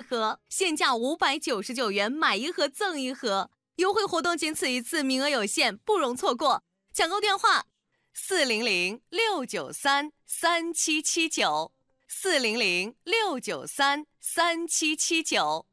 盒，现价599元，买一盒赠一盒。优惠活动仅此一次，名额有限，不容错过。抢购电话：400-693-3779，400-693-3779。